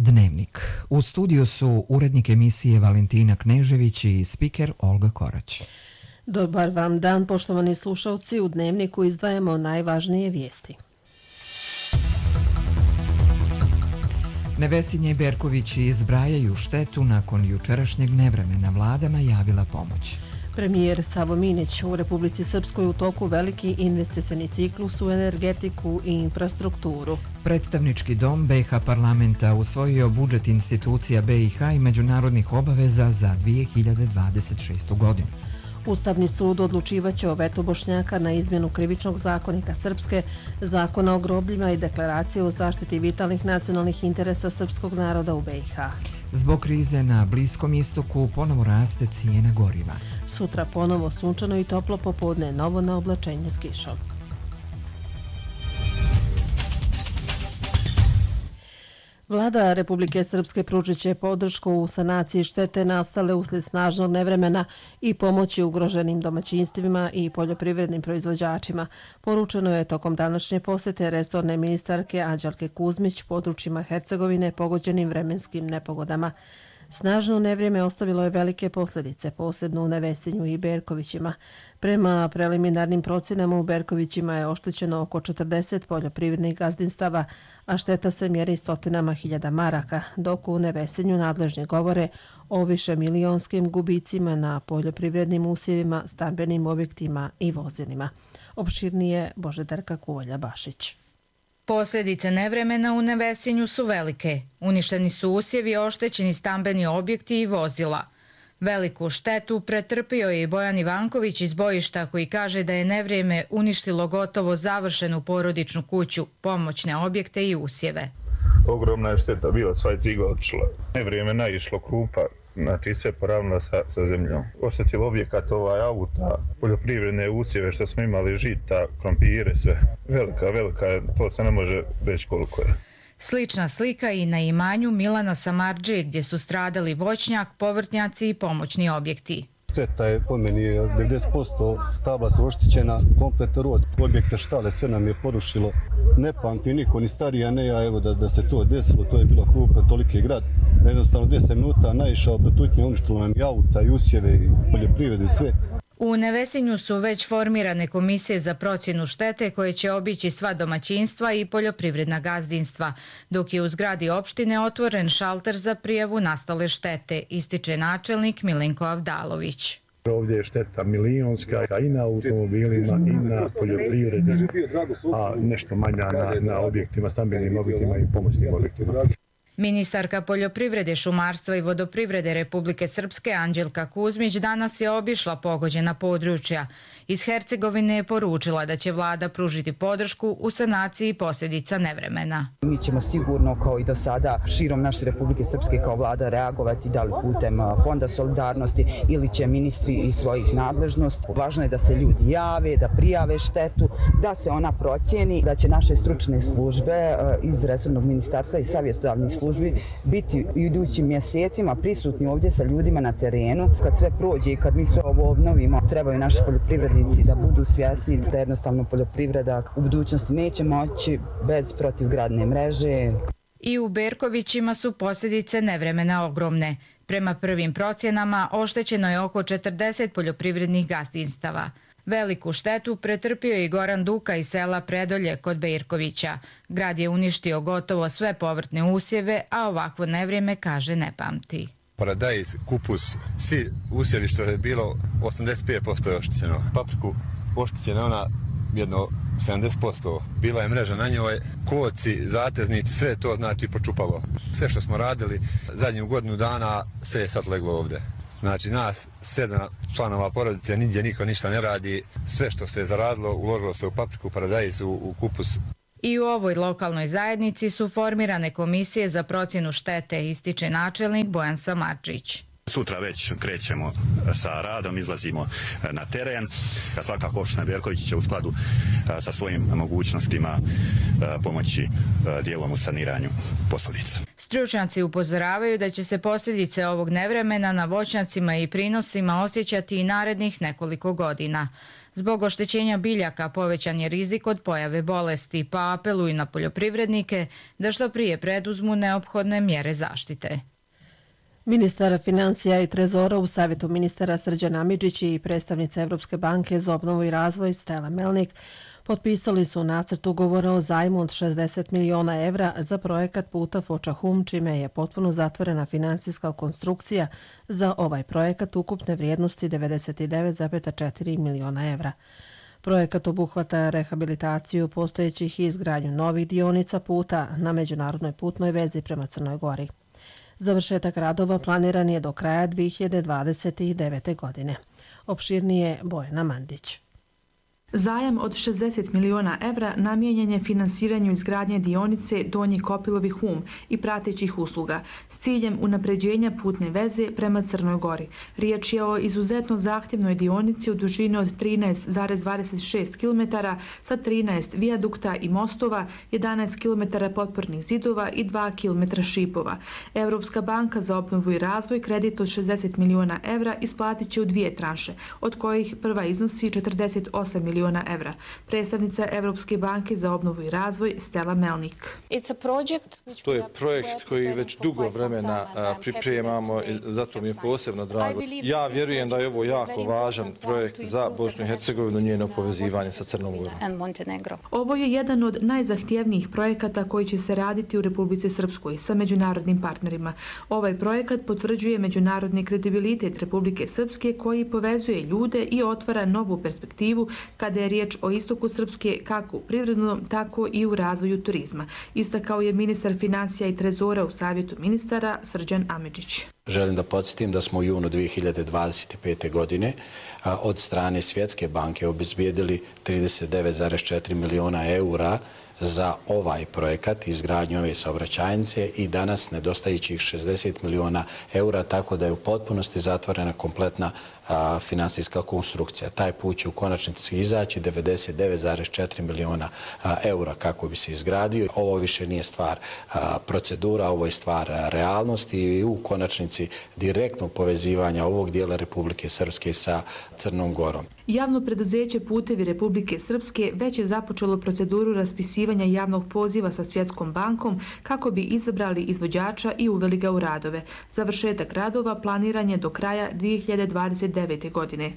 Dnevnik. U studiju su urednik emisije Valentina Knežević i spiker Olga Korać. Dobar vam dan, poštovani slušalci. U Dnevniku izdvajamo najvažnije vijesti. Nevesinje i Berkovići zbrajaju štetu nakon jučerašnjeg nevremena. Vlada najavila pomoć. Premijer Savo Minić: u Republici Srpskoj u toku veliki investicioni ciklus u energetiku i infrastrukturu. Predstavnički dom BiH parlamenta usvojio budžet institucija BiH i međunarodnih obaveza za 2026. godinu. Ustavni sud odlučivaće o vetu Bošnjaka na izmjenu krivičnog zakonika Srpske, zakona o grobljima i deklaracije o zaštiti vitalnih nacionalnih interesa srpskog naroda u BiH. Zbog krize na Bliskom istoku ponovo raste cijena goriva. Sutra ponovo sunčano i toplo popodne, novo na oblačenje s kišom. Vlada Republike Srpske pružit će podršku u sanaciji štete nastale uslijed snažnog nevremena i pomoći ugroženim domaćinstvima i poljoprivrednim proizvođačima. Poručeno je tokom današnje posjete resorne ministarke Anđelke Kuzmić područjima Hercegovine pogođenim vremenskim nepogodama. Snažno nevrijeme ostavilo je velike posljedice, posebno u Nevesinju i Berkovićima. Prema preliminarnim procjenama u Berkovićima je oštećeno oko 40 poljoprivrednih gazdinstava, a šteta se mjeri stotinama hiljada maraka, dok u Nevesinju nadležni govore o višemilijonskim gubicima na poljoprivrednim usjevima, stambenim objektima i vozilima. Opširnije Božedarka Kuvalja-Bašić. Posljedice nevremena u Nevesinju su velike. Uništeni su usjevi, oštećeni stambeni objekti i vozila. Veliku štetu pretrpio je i Bojan Ivanković iz Bojišta, koji kaže da je nevrijeme uništilo gotovo završenu porodičnu kuću, pomoćne objekte i usjeve. Ogromna je šteta bila, sva je ciga otišla. Nevrijeme naišlo krupa, znači sve poravno sa zemljom. Oštetilo objekat, auta, poljoprivredne usjeve što smo imali, žita, krompire, sve. Velika je, to se ne može reći koliko je. Slična slika i na imanju Milana Samardžije, gdje su stradali voćnjak, povrtnjaci i pomoćni objekti. Šteta je po meni 90%, stabla su oštećena, kompletan rod, objekte, štale, sve nam je porušilo. Ne pamti niko, ni starija, ne ja, evo da se to desilo, to je bilo krupan, toliki grad. Jednostavno 10 minuta naišao do tutnje, uništilo nam i auta, i usjeve, i poljoprivredu, i sve. U Nevesinju su već formirane komisije za procjenu štete koje će obići sva domaćinstva i poljoprivredna gazdinstva, dok je u zgradi opštine otvoren šalter za prijavu nastale štete, ističe načelnik Milenko Avdalović. Ovdje je šteta milionska i na automobilima i na poljoprivredi, a nešto manja na objektima, stambenim objektima i pomoćnim objektima. Ministarka poljoprivrede, šumarstva i vodoprivrede Republike Srpske Anđelka Kuzmić danas je obišla pogođena područja. Iz Hercegovine je poručila da će vlada pružiti podršku u sanaciji posljedica nevremena. Mi ćemo sigurno, kao i do sada, širom naše Republike Srpske kao vlada reagovati, da li putem Fonda solidarnosti ili će ministri iz svojih nadležnosti. Važno je da se ljudi jave, da prijave štetu, da se ona procijeni, da će naše stručne službe iz resornog ministarstva i savjetodavnih službi biti u idućim mjesecima prisutni ovdje sa ljudima na terenu. Kad sve prođe i kad mi sve ovo obnovimo, trebaju naši poljoprivrednici da budu svjesni da jednostavno poljoprivreda u budućnosti neće moći bez protivgradne mreže. I u Berkovićima su posljedice nevremena ogromne. Prema prvim procjenama oštećeno je oko 40 poljoprivrednih gazdinstava. Veliku štetu pretrpio je i Goran Duka iz sela Predolje kod Berkovića. Grad je uništio gotovo sve povrtne usjeve, a ovakvo nevrijeme, kaže, ne pamti. Paradajz, kupus, svi usjevi što je bilo, 85% je oštećeno. Papriku oštećena ona jedno 70%. Bila je mreža na njoj, koci, zateznici, sve je to znači počupalo. Sve što smo radili zadnju godinu dana, sve je sad leglo ovdje. Znači nas 7 članova porodice, nigdje niko ništa ne radi. Sve što se je zaradilo, uložilo se u papriku, paradajz, u kupus. I u ovoj lokalnoj zajednici su formirane komisije za procjenu štete, ističe načelnik Bojan Samardžić. Sutra već krećemo sa radom, izlazimo na teren. Svakako opština Berković će u skladu sa svojim mogućnostima pomoći dijelom u saniranju posljedica. Stručnjaci upozoravaju da će se posljedice ovog nevremena na voćnjacima i prinosima osjećati i narednih nekoliko godina. Zbog oštećenja biljaka povećan je rizik od pojave bolesti, pa apeluju na poljoprivrednike da što prije preduzmu neophodne mjere zaštite. Ministar financija i trezora u Savjetu ministara Srđan Amidžić i predstavnica Evropske banke za obnovu i razvoj Stella Melnik potpisali su nacrt ugovora o zajmu od 60 miliona evra za projekat puta Foča-Hum, čime je potpuno zatvorena finansijska konstrukcija za ovaj projekat ukupne vrijednosti 99,4 miliona evra. Projekat obuhvata rehabilitaciju postojećih i izgradnju novih dionica puta na međunarodnoj putnoj vezi prema Crnoj Gori. Završetak radova planiran je do kraja 2029. godine. Opširnije Bojana Mandić. Zajam od 60 miliona evra namijenjen je finansiranju izgradnje dionice Donji Kopilovi-Hum i pratećih usluga s ciljem unapređenja putne veze prema Crnoj Gori. Riječ je o izuzetno zahtjevnoj dionici u dužini od 13,26 km sa 13 vijadukta i mostova, 11 km potpornih zidova i 2 km šipova. Evropska banka za obnovu i razvoj kredit od 60 miliona evra isplatit će u dvije tranše, od kojih prva iznosi 48 miliona evra. Predstavnica Evropske banke za obnovu i razvoj Stella Melnik. To je projekt koji već dugo vremena pripremamo i zato mi je posebno drago. Ja vjerujem da je ovo jako važan projekt za Bosnu i Hercegovinu, njeno povezivanje sa Crnom Gorom. Ovo je jedan od najzahtjevnijih projekata koji će se raditi u Republici Srpskoj sa međunarodnim partnerima. Ovaj projekat potvrđuje međunarodni kredibilitet Republike Srpske koji povezuje ljude i otvara novu perspektivu kada je riječ o istoku Srpske kako u privrednom, tako i u razvoju turizma. Istakao je ministar financija i trezora u Savjetu ministara Srđan Amidžić. Želim da podsjetim da smo u junu 2025. godine od strane Svjetske banke obezbijedili 39,4 miliona eura za ovaj projekat, izgradnju ove saobraćajnice i danas nedostajućih 60 miliona eura, tako da je u potpunosti zatvorena kompletna finansijska konstrukcija. Taj put će u konačnici izaći 99,4 miliona eura kako bi se izgradio. Ovo više nije stvar procedura, ovo je stvar realnosti i u konačnici direktnog povezivanja ovog dijela Republike Srpske sa Crnom Gorom. Javno preduzeće Putevi Republike Srpske već je započelo proceduru raspisivanja javnog poziva sa Svjetskom bankom kako bi izabrali izvođača i uveli ga u radove. Završetak radova planiran je do kraja 2029. godine.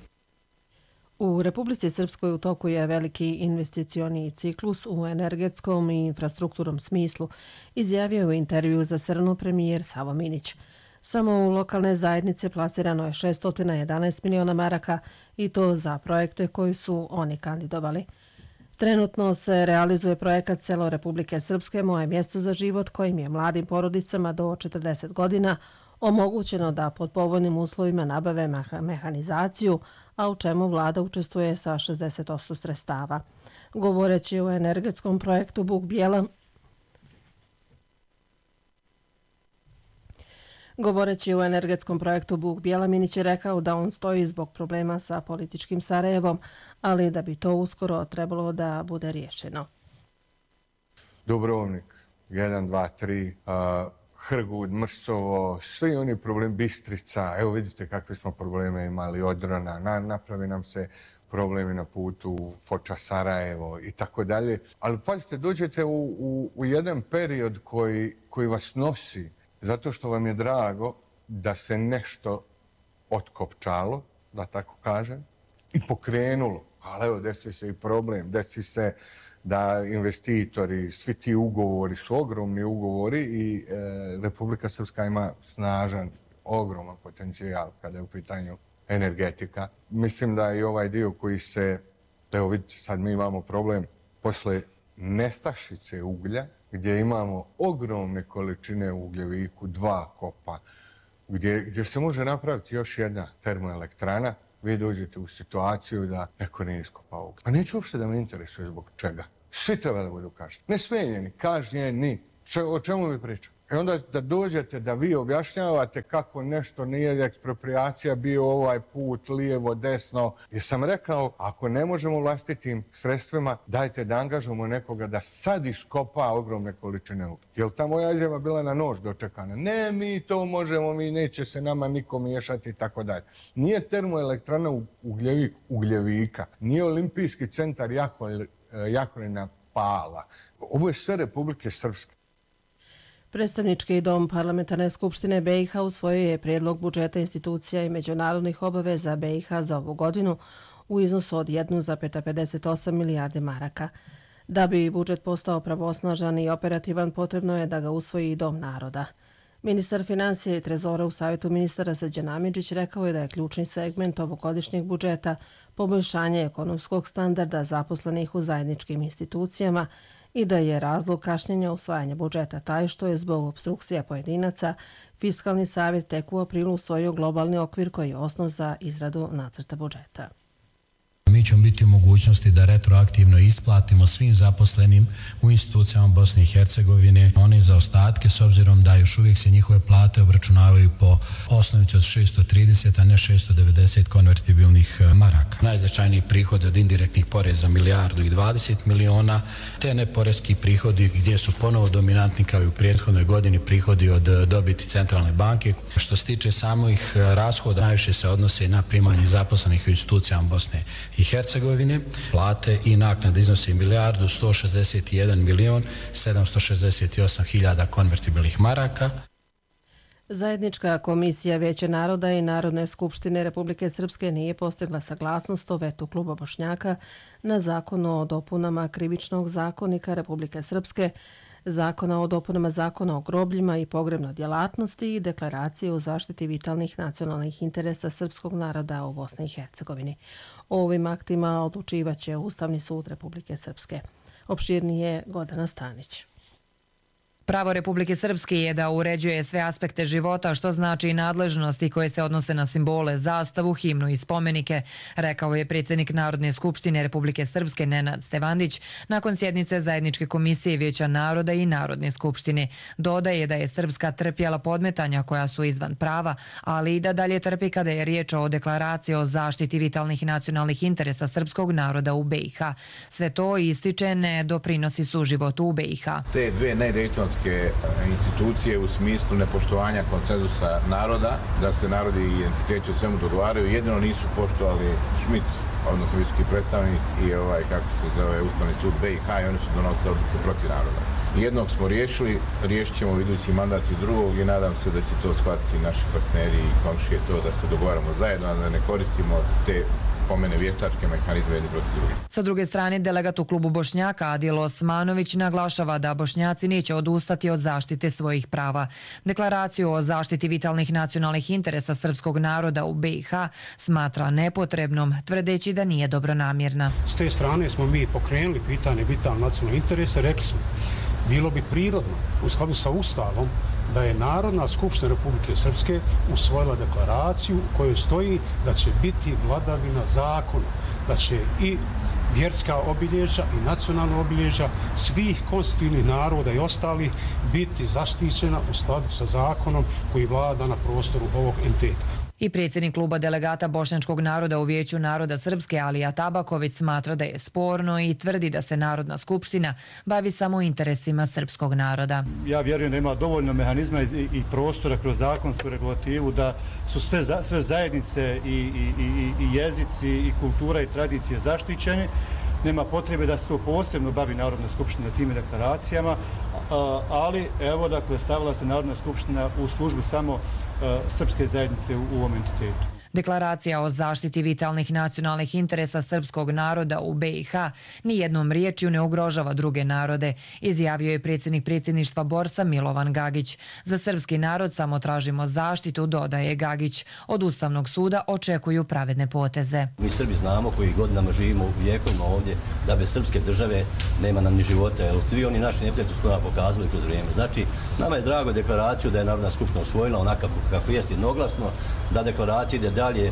U Republici Srpskoj u toku je veliki investicioni ciklus u energetskom i infrastrukturnom smislu, izjavio je u intervju za Srnu premijer Savo Minić. Samo u lokalne zajednice plasirano je 611 miliona maraka i to za projekte koji su oni kandidovali. Trenutno se realizuje projekat Selo Republike Srpske Moje mjesto za život kojim je mladim porodicama do 40 godina omogućeno da pod povoljnim uslovima nabave mehanizaciju, a u čemu vlada učestvuje sa 60% sredstava. Govoreći o energetskom projektu Buk Bijela, Minić je rekao da on stoji zbog problema sa političkim Sarajevom, ali da bi to uskoro trebalo da bude riješeno. Dubrovnik, 1, 2, 3, Hrgud, Mrsovo, svi oni problemi, Bistrica, evo vidite kakve smo probleme imali, Odrana, napravi nam se problemi na putu Foča Sarajevo i tako dalje. Ali pazite, dođete u jedan period koji vas nosi zato što vam je drago da se nešto otkopčalo, da tako kažem, i pokrenulo. Ali evo, desi se i problem, desi se da investitori, svi ti ugovori su ogromni ugovori i Republika Srpska ima snažan, ogroman potencijal kada je u pitanju energetika. Mislim da i ovaj dio koji se, evo vidite, sad mi imamo problem posle nestašice uglja, gdje imamo ogromne količine u Ugljeviku, 2 kopa, gdje se može napraviti još jedna termoelektrana, vi dođete u situaciju da neko nije iskopao uglj. Pa neću uopšte da me interesuje zbog čega. Svi treba da budu kažnjeni. Ne smenjeni, kažnjeni. O čemu mi pričam? I onda da dođete da vi objašnjavate kako nešto nije ekspropriacija bio ovaj put, lijevo, desno. Jer sam rekao, ako ne možemo vlastitim sredstvima, dajte da angažujemo nekoga da sad iskopa ogromne količine ugljena. Jer ta moja izjava bila na nož dočekana. Ne, mi to možemo, mi neće se nama niko miješati i tako dalje. Nije termoelektrana Ugljevika, nije olimpijski centar Jakovina Pala. Ovo je sve Republike Srpske. Predstavnički dom Parlamentarne skupštine BiH usvojio je prijedlog budžeta institucija i međunarodnih obaveza BiH za ovu godinu u iznosu od 1,58 milijarde maraka. Da bi budžet postao pravosnažan i operativan, potrebno je da ga usvoji i Dom naroda. Ministar financija i trezora u Savjetu ministara Srđan Amidžić rekao je da je ključni segment ovogodišnjeg budžeta poboljšanje ekonomskog standarda zaposlenih u zajedničkim institucijama i da je razlog kašnjenja usvajanja budžeta taj što je zbog opstrukcija pojedinaca Fiskalni savjet tek u aprilu usvojio globalni okvir koji je osnov za izradu nacrta budžeta. Mi ćemo biti u mogućnosti da retroaktivno isplatimo svim zaposlenim u institucijama Bosne i Hercegovine one zaostatke s obzirom da još uvijek se njihove plate obračunavaju po osnovici od 630, a ne 690 konvertibilnih maraka. Najznačajniji prihodi od indirektnih poreza 1,20 milijardi, te neporeski prihodi gdje su ponovo dominantni kao i u prethodnoj godini prihodi od dobiti centralne banke. Što se tiče samih rashoda, najviše se odnose na primanje zaposlenih u institucijama Bosne i Hercegovine. Plate i naknade iznose 1.161.768.000 konvertibilnih maraka. Zajednička komisija Vijeća naroda i Narodne skupštine Republike Srpske nije postigla saglasnost o vetu Kluba Bošnjaka na zakon o dopunama Krivičnog zakonika Republike Srpske, Zakona o dopunama Zakona o grobljima i pogrebnoj djelatnosti i Deklaracije o zaštiti vitalnih nacionalnih interesa srpskog naroda u Bosni i Hercegovini. O ovim aktima odlučivaće Ustavni sud Republike Srpske. Opširnije Gordana Stanić. Pravo Republike Srpske je da uređuje sve aspekte života, što znači i nadležnosti koje se odnose na simbole, zastavu, himnu i spomenike, rekao je predsjednik Narodne skupštine Republike Srpske Nenad Stevandić nakon sjednice Zajedničke komisije Vijeća naroda i Narodne skupštine. Dodaje da je Srpska trpjela podmetanja koja su izvan prava, ali i da dalje trpi kada je riječ o deklaraciji o zaštiti vitalnih nacionalnih interesa srpskog naroda u BiH. Sve to ističe ne doprinosi suživotu u BiH. Te dve nedejtonske institucije u smislu nepoštovanja konsenzusa naroda, da se narodi i entiteti u svemu dogovaraju, jedino nisu poštovali Schmidt, odnosno visoki predstavnik i kako se zove Ustavni sud BiH i oni su donosili odluke protiv naroda. Jednog smo riješili, riješit ćemo u idući mandat i drugog i nadam se da će to shvatiti naši partneri i komšije to da se dogovaramo zajedno, a da ne koristimo te pomene vještačke mehanizme jedni protiv drugih. Sa druge strane, delegat u Klubu Bošnjaka Adil Osmanović naglašava da Bošnjaci neće odustati od zaštite svojih prava. Deklaraciju o zaštiti vitalnih nacionalnih interesa srpskog naroda u BiH smatra nepotrebnom, tvrdeći da nije dobronamjerna. S te strane smo mi pokrenuli pitanje vitalnih nacionalnih interesa, rekli smo bilo bi prirodno u skladu sa Ustavom da je Narodna skupština Republike Srpske usvojila deklaraciju u kojoj stoji da će biti vladavina zakona, da će i vjerska obilježja i nacionalna obilježja svih konstitutivnih naroda i ostalih biti zaštićena u skladu sa zakonom koji vlada na prostoru ovog entiteta. I predsjednik kluba delegata bošnjačkog naroda u Vijeću naroda Srpske Alija Tabaković smatra da je sporno i tvrdi da se Narodna skupština bavi samo interesima srpskog naroda. Ja vjerujem da ima dovoljno mehanizma i prostora kroz zakonsku regulativu da su sve zajednice i jezici i kultura i tradicije zaštićeni. Nema potrebe da se to posebno bavi Narodna skupština tim deklaracijama, ali evo dakle stavila se Narodna skupština u službu samo srpske zajednice u ovom entitetu. Deklaracija o zaštiti vitalnih nacionalnih interesa srpskog naroda u BiH nijednom riječju ne ugrožava druge narode, izjavio je predsjednik predsjedništva Borsa Milovan Gagić. Za srpski narod samo tražimo zaštitu, dodaje Gagić. Od Ustavnog suda očekuju pravedne poteze. Mi Srbi znamo koji godinama živimo u vijekovima ovdje da bez srpske države nema nam ni života, jer svi oni naši neprijatelji su nam pokazali kroz vrijeme. Znači, nama je drago deklaraciju da je Narodna skupština usvojila onako kako jest jednoglasno, da deklaracija ide dalje.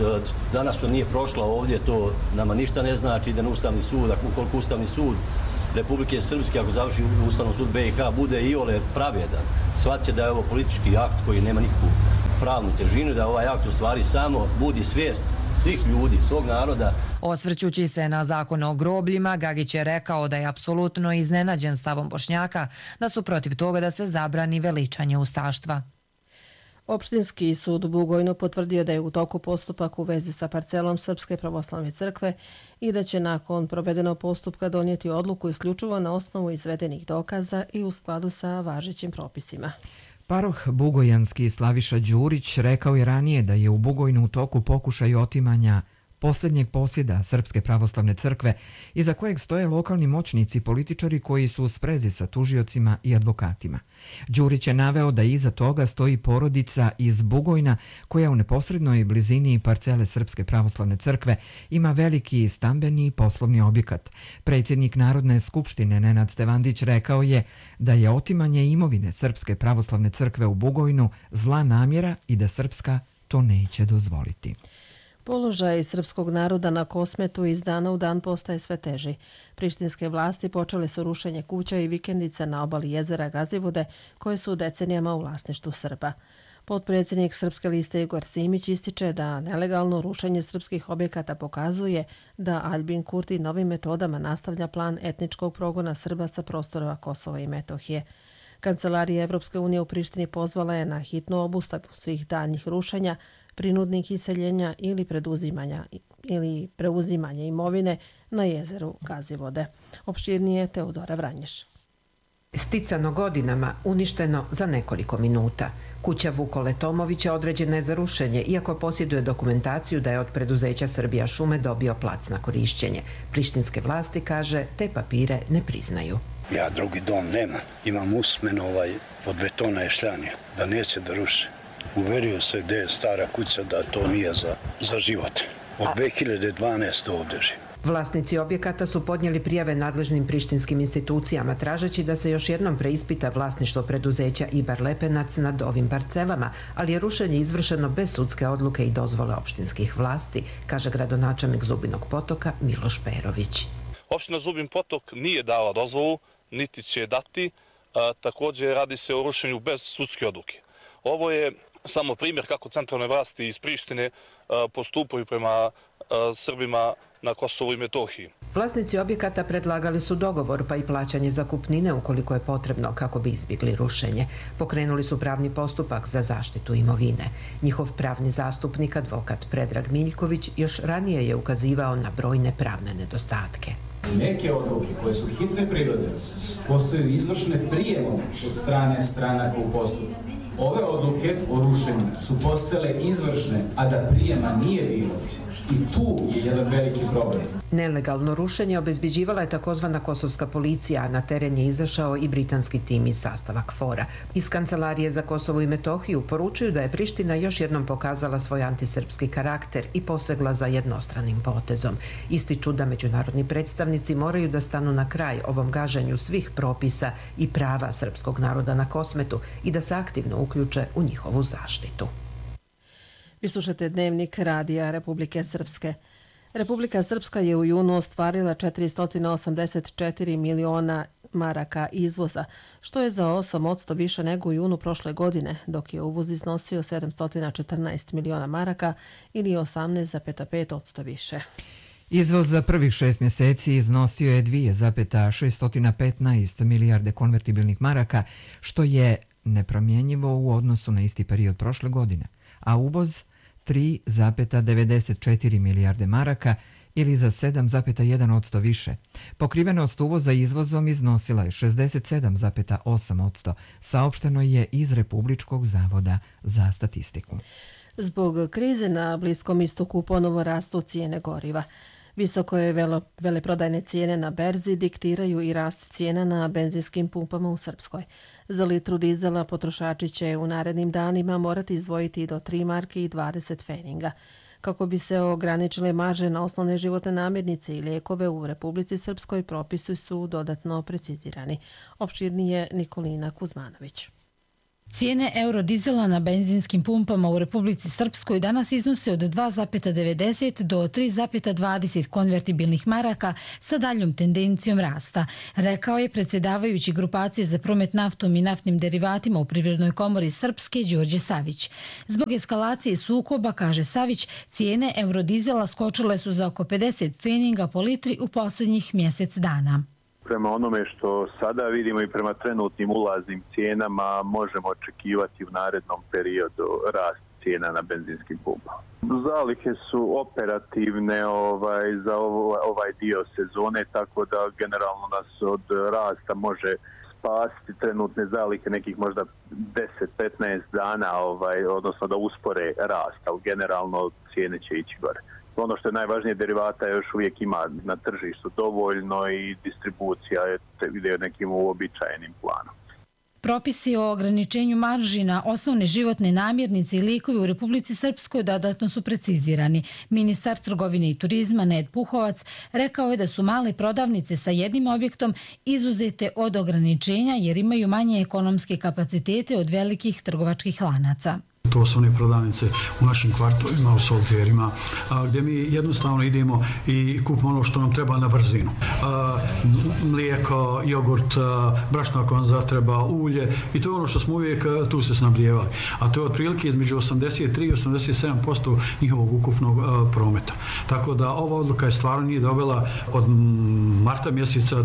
Danas što nije prošla ovdje, to nama ništa ne znači, ide na Ustavni sud, ukoliko Ustavni sud Republike Srpske, ako završi Ustavni sud BiH, bude iole pravedan, shvatit da je ovo politički akt koji nema nikakvu pravnu težinu, da ovaj akt u stvari samo budi svijest svih ljudi, svog naroda. Osvrćući se na zakon o grobljima, Gagić je rekao da je apsolutno iznenađen stavom Bošnjaka da su protiv toga da se zabrani veličanje ustaštva. Opštinski sud u Bugojnu potvrdio da je u toku postupak u vezi sa parcelom Srpske pravoslavne crkve i da će nakon provedenog postupka donijeti odluku isključivo na osnovu izvedenih dokaza i u skladu sa važećim propisima. Paroh bugojanski Slaviša Đurić rekao je ranije da je u Bugojnu u toku pokušaj otimanja posljednjeg posjeda Srpske pravoslavne crkve, iza kojeg stoje lokalni moćnici i političari koji su u sprezi sa tužiocima i advokatima. Đurić je naveo da iza toga stoji porodica iz Bugojna koja u neposrednoj blizini parcele Srpske pravoslavne crkve ima veliki stambeni i poslovni objekat. Predsjednik Narodne skupštine Nenad Stevandić rekao je da je otimanje imovine Srpske pravoslavne crkve u Bugojnu zla namjera i da Srpska to neće dozvoliti. Položaj srpskog naroda na Kosmetu iz dana u dan postaje sve teži. Prištinske vlasti počele su rušenje kuća i vikendica na obali jezera Gazivode koje su decenijama u vlasništvu Srba. Potpredsjednik Srpske liste Igor Simić ističe da nelegalno rušenje srpskih objekata pokazuje da Aljbin Kurti novim metodama nastavlja plan etničkog progona Srba sa prostora Kosova i Metohije. Kancelarija Evropske unije u Prištini pozvala je na hitnu obustavu svih daljnjih rušenja, prinudnih iseljenja ili preuzimanja imovine na jezeru Gazivode. Opširnije Teodora Vranješ. Sticano godinama, uništeno za nekoliko minuta. Kuća Vukole Tomovića određena je za rušenje, iako posjeduje dokumentaciju da je od preduzeća Srbija šume dobio plac na korišćenje. Prištinske vlasti, kaže, te papire ne priznaju. Ja drugi dom nemam. Imam usmeno od betona je šljanje, da neće da ruše. Uverio se gdje je stara kuća da to nije za život. Od 2012. ovdje živim. Vlasnici objekata su podnijeli prijave nadležnim prištinskim institucijama tražeći da se još jednom preispita vlasništvo preduzeća Ibar Lepenac nad ovim parcelama, ali je rušenje izvršeno bez sudske odluke i dozvole opštinskih vlasti, kaže gradonačelnik Zubinog Potoka Miloš Perović. Opština Zubin Potok nije dala dozvolu, niti će dati, također radi se o rušenju bez sudske odluke. Ovo je samo primjer kako centralne vlasti iz Prištine postupaju prema Srbima na Kosovu i Metohiji. Vlasnici objekata predlagali su dogovor pa i plaćanje zakupnine ukoliko je potrebno kako bi izbjegli rušenje. Pokrenuli su pravni postupak za zaštitu imovine. Njihov pravni zastupnik, advokat Predrag Miljković, još ranije je ukazivao na brojne pravne nedostatke. Neke odluke koje su hitne prirode postaju izvršne prijemom od strane stranaka u postupku. Ove odluke o rušenju su postale izvršne, a da prijema nije bilo. I tu je jedan veliki problem. Nelegalno rušenje obezbeđivala je takozvana kosovska policija, a na teren je izašao i britanski tim iz sastava KFOR-a. Iz Kancelarije za Kosovo i Metohiju poručuju da je Priština još jednom pokazala svoj antisrpski karakter i posegla za jednostranim potezom. Ističu da međunarodni predstavnici moraju da stanu na kraj ovom gaženju svih propisa i prava srpskog naroda na Kosmetu i da se aktivno uključe u njihovu zaštitu. Vi slušate Dnevnik radija Republike Srpske. Republika Srpska je u junu ostvarila 484 miliona maraka izvoza, što je za 8% više nego u junu prošle godine, dok je uvoz iznosio 714 miliona maraka ili 18,5% više. Izvoz za prvih 6 mjeseci iznosio je 2,615 milijarde konvertibilnih maraka, što je nepromjenjivo u odnosu na isti period prošle godine, a uvoz 3,94 milijarde maraka ili za 7,1% više. Pokrivenost uvoza izvozom iznosila je 67,8%, saopšteno je iz Republičkog zavoda za statistiku. Zbog krize na Bliskom istoku ponovo rastu cijene goriva. Visoko je veleprodajne cijene na berzi diktiraju i rast cijena na benzinskim pumpama u Srpskoj. Za litru dizela potrošači će u narednim danima morati izdvojiti do 3 marke i 20 pfeninga. Kako bi se ograničile marže na osnovne životne namirnice i lijekove u Republici Srpskoj, propisi su dodatno precizirani. Opširnije Nikolina Kuzmanović. Cijene eurodizela na benzinskim pumpama u Republici Srpskoj danas iznose od 2,90 do 3,20 konvertibilnih maraka sa daljom tendencijom rasta, rekao je predsjedavajući grupacije za promet naftom i naftnim derivatima u Privrednoj komori Srpske Đorđe Savić. Zbog eskalacije sukoba, kaže Savić, cijene eurodizela skočile su za oko 50 pfeninga po litri u posljednjih mjesec dana. Prema onome što sada vidimo i prema trenutnim ulaznim cijenama možemo očekivati u narednom periodu rast cijena na benzinskim pumpama. Zalihe su operativne za ovaj dio sezone, tako da generalno nas od rasta može spasiti trenutne zalihe nekih možda 10-15 dana, odnosno da uspore rast, ali generalno cijene će ići gore. Ono što je najvažnije, derivata još uvijek ima na tržištu dovoljno i distribucija ide nekim uobičajenim planom. Propisi o ograničenju marži na osnovne životne namirnice i lijekove u Republici Srpskoj dodatno su precizirani. Ministar trgovine i turizma Ned Puhovac rekao je da su male prodavnice sa jednim objektom izuzete od ograničenja jer imaju manje ekonomske kapacitete od velikih trgovačkih lanaca. To su one prodavnice u našim kvartovima, u solterima, gdje mi jednostavno idemo i kupimo ono što nam treba na brzinu. Mlijeko, jogurt, brašna konza treba, ulje i to je ono što smo uvijek tu se snabdijevali. A to je otprilike između 83 i 87% njihovog ukupnog prometa. Tako da ova odluka je stvarno nije dovela od marta mjeseca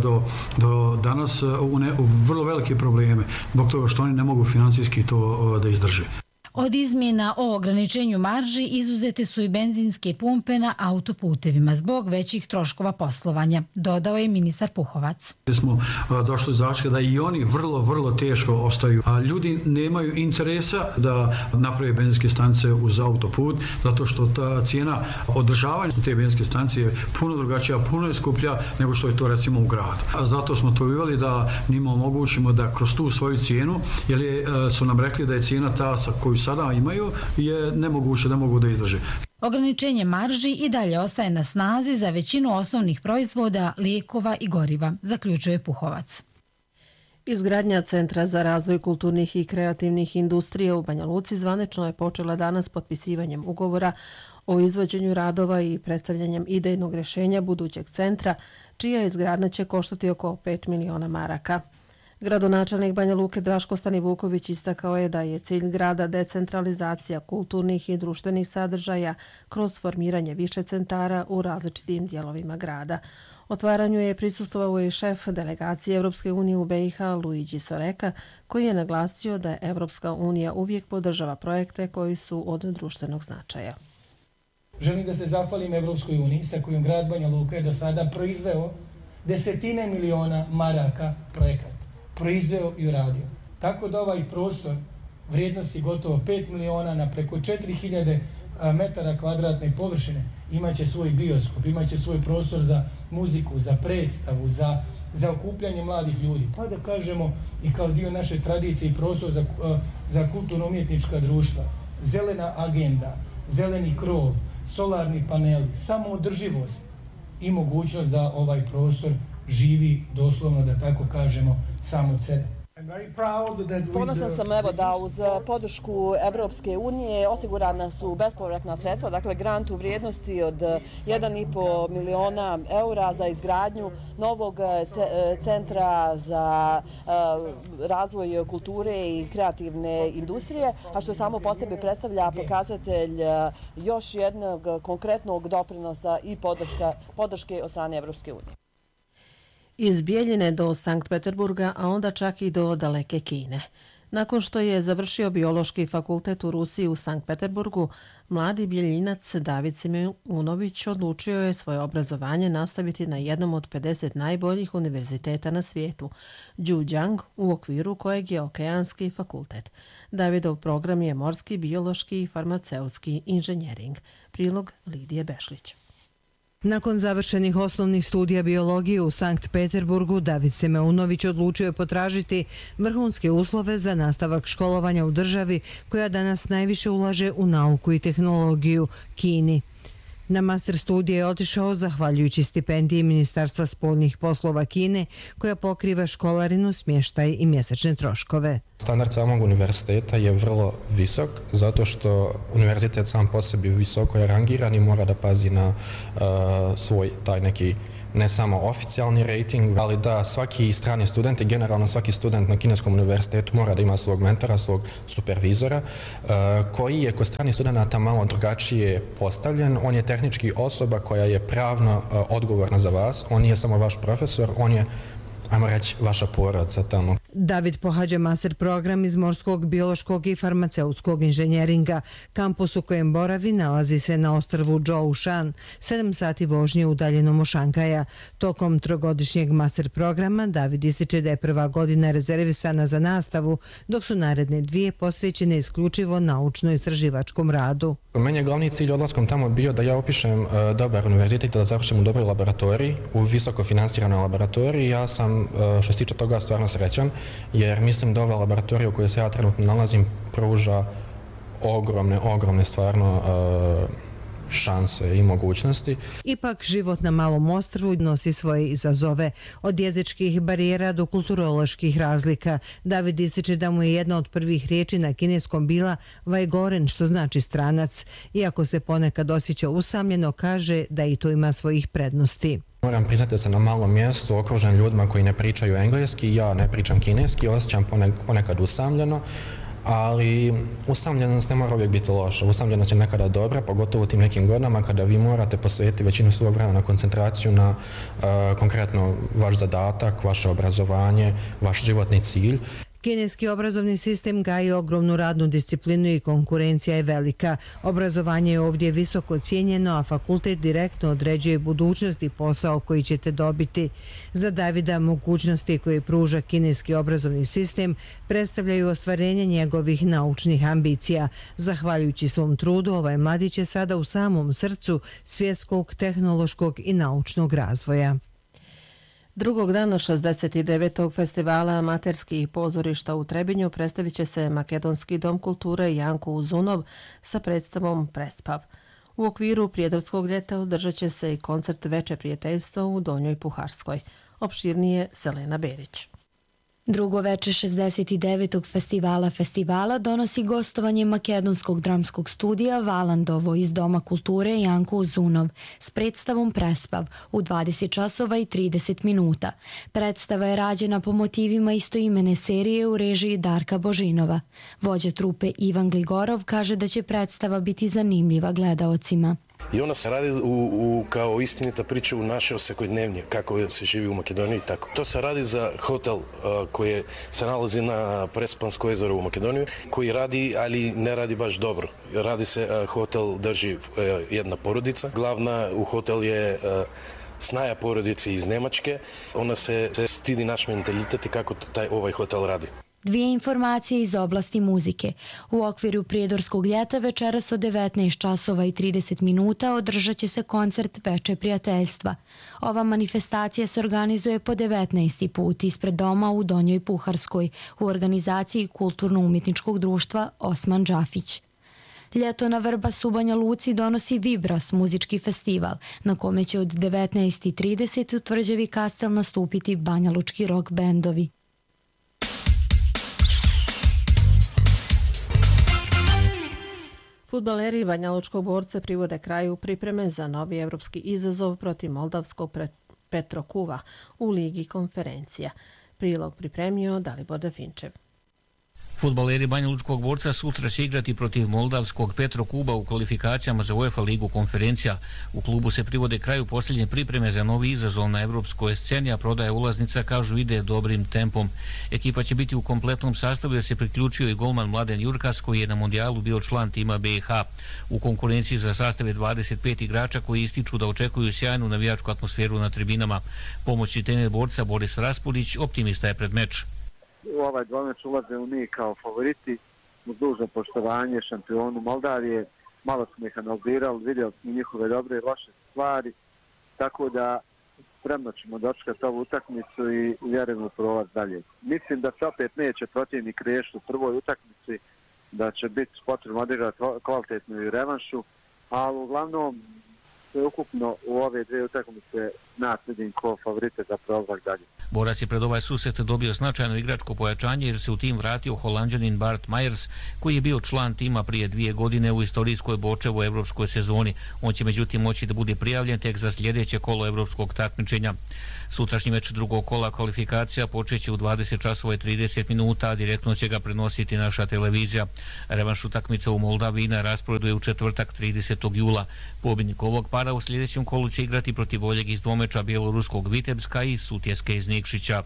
do danas u vrlo velike probleme, zbog toga što oni ne mogu financijski to da izdrže. Od izmjena o ograničenju marži izuzete su i benzinske pumpe na autoputevima zbog većih troškova poslovanja, dodao je ministar Puhovac. Smo došli do zaključka da i oni vrlo teško ostaju. A ljudi nemaju interesa da naprave benzinske stanice uz autoput, zato što ta cijena održavanja te benzinske stanice je puno drugačija, puno je skuplja nego što je to recimo u gradu. A zato smo to uveli da njima omogućimo da kroz tu svoju cijenu, jer su nam rekli da je cijena ta sa koju sada imaju je nemoguće da mogu da izdrže. Ograničenje marži i dalje ostaje na snazi za većinu osnovnih proizvoda, lijekova i goriva, zaključuje Puhovac. Izgradnja Centra za razvoj kulturnih i kreativnih industrija u Banja Luci zvanično je počela danas potpisivanjem ugovora o izvođenju radova i predstavljanjem idejnog rješenja budućeg centra, čija izgradnja će koštati oko 5 miliona maraka. Gradonačelnik Banja Luke Draško Stanivuković istakao je da je cilj grada decentralizacija kulturnih i društvenih sadržaja kroz formiranje više centara u različitim dijelovima grada. Otvaranju je prisustvovao i šef delegacije Evropske unije u BiH Luigi Soreka, koji je naglasio da Evropska unija uvijek podržava projekte koji su od društvenog značaja. Želim da se zahvalim Evropskoj uniji sa kojom grad Banja Luka je do sada proizveo desetine miliona maraka projekata. Proizveo i uradio. Tako da ovaj prostor vrijednosti gotovo 5 miliona na preko 4000 metara kvadratne površine imaće svoj bioskop, imaće svoj prostor za muziku, za predstavu, za okupljanje mladih ljudi. Pa da kažemo i kao dio naše tradicije i prostor za kulturno-umjetnička društva. Zelena agenda, zeleni krov, solarni paneli, samoodrživost i mogućnost da ovaj prostor živi doslovno, da tako kažemo, sam od sebe. Ponosan sam da uz podršku Evropske unije osigurana su bespovratna sredstva, dakle grant u vrijednosti od 1,5 miliona eura za izgradnju novog centra za razvoj kulture i kreativne industrije, a što samo po sebi predstavlja pokazatelj još jednog konkretnog doprinosa i podrške od strane Evropske unije. Iz Bijeljine do Sankt Peterburga, a onda čak i do daleke Kine. Nakon što je završio biološki fakultet u Rusiji u Sankt Peterburgu, mladi Bijeljinac David Simunović odlučio je svoje obrazovanje nastaviti na jednom od 50 najboljih univerziteta na svijetu, Zhejiang, u okviru kojeg je Okeanski fakultet. Davidov program je morski, biološki i farmaceutski inženjering. Prilog Lidije Bešlić. Nakon završenih osnovnih studija biologije u Sankt Peterburgu, David Semeunović odlučio je potražiti vrhunske uslove za nastavak školovanja u državi koja danas najviše ulaže u nauku i tehnologiju, Kini. Na master studije je otišao zahvaljujući stipendiji Ministarstva spoljnih poslova Kine, koja pokriva školarinu, smještaj i mjesečne troškove. Standard samog univerziteta je vrlo visok, zato što univerzitet sam po sebi visoko je rangiran i mora da pazi na svoj taj neki ne samo oficijalni rating, ali da svaki strani student i generalno svaki student na kineskom univerzitetu mora da ima svog mentora, svog supervizora, koji je kod stranih studenta malo drugačije postavljen. On je tehnički osoba koja je pravno odgovorna za vas, on nije samo vaš profesor, on je, ajmo reći, vaša porodica tamo. David pohađa master program iz morskog, biološkog i farmaceutskog inženjeringa. Kampus u kojem boravi nalazi se na ostrvu Zhoushan, 7 sati vožnje udaljenom od Šankaja. Tokom trogodišnjeg master programa David ističe da je prva godina rezervisana za nastavu, dok su naredne 2 posvećene isključivo naučno-istraživačkom radu. Meni je glavni cilj odlaskom tamo bio da ja upišem dobar univerzitet, da završim u dobroj laboratoriji, u visoko financiranoj laboratoriji. Ja sam, što se tiče toga, stvarno srećan, jer mislim da ova laboratorija u kojoj se ja trenutno nalazim pruža ogromne stvarno šanse i mogućnosti. Ipak, život na malom ostrvu nosi svoje izazove. Od jezičkih barijera do kulturoloških razlika. David ističe da mu je jedna od prvih riječi na kineskom bila Vajgoren, što znači stranac. Iako se ponekad osjeća usamljeno, kaže da i to ima svojih prednosti. Moram priznati da sam na malom mjestu okružen ljudima koji ne pričaju engleski, ja ne pričam kineski, osjećam ponekad usamljeno, ali usamljenost ne mora uvijek biti loša. Usamljenost je nekada dobra, pogotovo u tim nekim godinama kada vi morate posvetiti većinu svog vremena na koncentraciju na konkretno vaš zadatak, vaše obrazovanje, vaš životni cilj. Kineski obrazovni sistem gaji ogromnu radnu disciplinu i konkurencija je velika. Obrazovanje je ovdje visoko cijenjeno, a fakultet direktno određuje budućnost i posao koji ćete dobiti. Za Davida mogućnosti koje pruža kineski obrazovni sistem predstavljaju ostvarenje njegovih naučnih ambicija. Zahvaljujući svom trudu, ovaj mladić je sada u samom srcu svjetskog, tehnološkog i naučnog razvoja. Drugog dana 69. festivala amaterskih pozorišta u Trebinju predstavit će se Makedonski dom kulture Janko Uzunov sa predstavom Prespav. U okviru Prijedorskog ljeta održat će se i koncert Veče prijateljstva u Donjoj Puharskoj. Opširnije Selena Berić. Drugo veče 69. festivala donosi gostovanje makedonskog dramskog studija Valandovo iz Doma kulture Janko Uzunov s predstavom Prespav u 20 časova i 30 minuta. Predstava je rađena po motivima istoimene serije u režiji Darka Božinova. Vođa trupe Ivan Gligorov kaže da će predstava biti zanimljiva gledaocima. I ona se radi kao istinita priča u naše svakodnevnje, kako se živi u Makedoniji i tako. To se radi za hotel koji se nalazi na Prespansko jezero u Makedoniji, koji radi, ali ne radi baš dobro. Radi se, hotel drži jedna porodica. Glavna u hotel je snaja porodice iz Nemačke. Ona se stidi naš mentalitet i kako ovaj hotel radi. Dvije informacije iz oblasti muzike. U okviru Prijedorskog ljeta večeras od 19 časova i 30 minuta održat će se koncert Veče prijateljstva. Ova manifestacija se organizuje po 19. put ispred doma u Donjoj Puharskoj u organizaciji Kulturno-umjetničkog društva Osman Džafić. Ljeto na Vrbasu u Banja Luci donosi Vibras, muzički festival, na kome će od 19.30 u Tvrđavi Kastel nastupiti banjalučki rock bendovi. Fudbaleri Banjalučkog Borca privode kraju pripreme za novi evropski izazov protiv moldavskog Petrokuva u Ligi konferencija. Prilog pripremio Dalibor Dafinčev. Fudbaleri Banjalučkog Borca sutra će igrati protiv moldavskog Petrokuba u kvalifikacijama za UEFA ligu konferencija. U klubu se privode kraju posljednje pripreme za novi izazov na evropskoj sceni, a prodaja ulaznica, kažu, ide dobrim tempom. Ekipa će biti u kompletnom sastavu jer se priključio i golman Mladen Jurkas, koji je na mondijalu bio član tima BiH. U konkurenciji za sastave 25 igrača koji ističu da očekuju sjajnu navijačku atmosferu na tribinama. Pomoćni trener Borca Boris Raspudić optimista je pred meč. U ovaj dvomeč ulaze u mi kao favoriti, uz dužno poštovanje šampionu Moldavije. Malo smo ih analizirali, vidjeli smo njihove dobre i loše stvari, tako da spremno ćemo dočekati ovu utakmicu i vjerujemo prolaz dalje. Mislim da se opet neće protivnik riješiti u prvoj utakmici, da će biti potrebno odigrati kvalitetnu i revanšu, ali uglavnom sve ukupno u ove dvije utakmice nas vidim kao favorite za prolazak dalje. Borac je pred ovaj susret dobio značajno igračko pojačanje jer se u tim vratio Holanđanin Bart Myers, koji je bio član tima prije 2 godine u istorijskoj Bočevoj evropskoj sezoni. On će međutim moći da bude prijavljen tek za sljedeće kolo evropskog takmičenja. Sutrašnji meč drugog kola kvalifikacija počeće u 20:30, a direktno će ga prenositi naša televizija. Revanš utakmica u Moldaviji na rasporedu je u četvrtak 30. jula. Pobjednik ovog para u sljedećem kolu će igrati protiv boljeg iz dvomeča bjeloruskog Vitebska i Sutjeske iz Nikšića.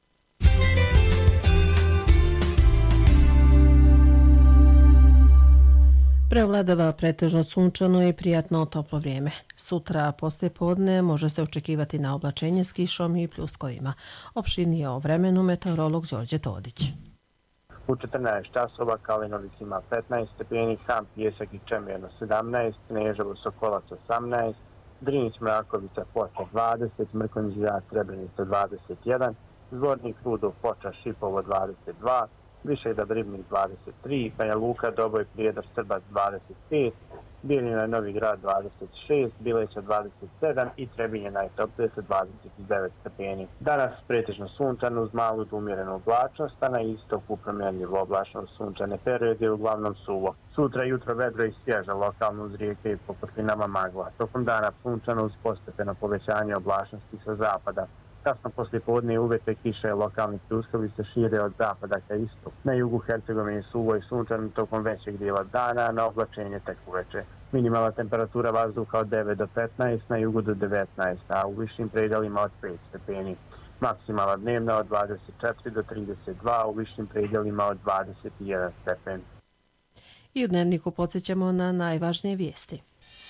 Prevladava pretežno sunčano i prijatno toplo vrijeme. Sutra poslije podne može se očekivati na oblačenje s kišom i pljuskovima. Opširnije o vremenu meteorolog Đorđe Todić. U 14 časova Kalinović ima 15 stepeni, Ham, Pijesak i Čemerno 17, Kneževo, Sokolac 18, Drinić, Mrakovica, Foča 20, Mrkonjić, Grad, Srebrenica 21, Zvornik, Rudov, Foča, Šipovo 22, Višegrad, Ribnik 23, Banja Luka, Doboj, Prijedor, Srbac 25, Bijeljina, Novi Grad 26, Bileća 27 i Trebinje najtoplije sa 29 stepeni. Danas pretežno sunčano uz malu do umjerenu oblačnost, a na istoku promjenljivo oblačno sunčane periode uglavnom suvo. Sutra jutro vedro i svježa, lokalno uz rijeke i po putlinama magla. Tokom dana sunčano uz postepeno povećanje oblačnosti sa zapada. Kasno poslije podne uvete kiše i lokalni pljuskovi se šire od zapada ka istoku. Na jugu Hercegovine suvo i sunčano tokom većeg dijela dana, na oblačenje tek uveče. Minimalna temperatura vazduha od 9 do 15, na jugu do 19, a u višim predjelima od 5 stepeni. Maksimala dnevna od 24 do 32, u višim predjelima od 21 stepen. I u dnevniku podsjećamo na najvažnije vijesti.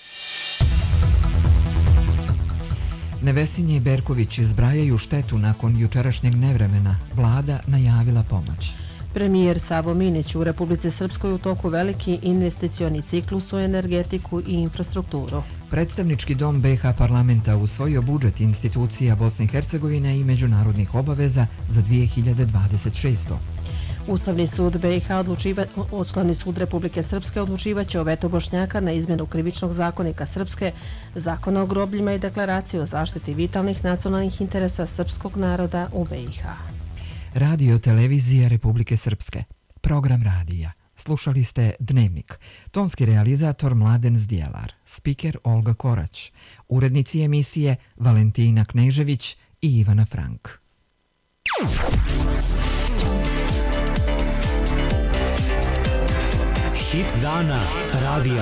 Nevesinje i Berković zbrajaju štetu nakon jučerašnjeg nevremena. Vlada najavila pomoć. Premijer Savo Minić u Republici Srpskoj u toku veliki investicioni ciklus u energetiku i infrastrukturu. Predstavnički dom BiH parlamenta usvojio budžet institucija Bosne i Hercegovine i međunarodnih obaveza za 2026. Ustavni sud BiH Ustavni sud Republike Srpske odlučivaće o vetu Bošnjaka na izmjenu krivičnog zakonika Srpske, zakona o grobljima i deklaraciju o zaštiti vitalnih nacionalnih interesa srpskog naroda u BiH. Radio televizija Republike Srpske. Program radija. Slušali ste Dnevnik. Tonski realizator Mladen Zdjelar. Spiker Olga Korać. Urednici emisije Valentina Knežević i Ivana Frank. Hit dana radija.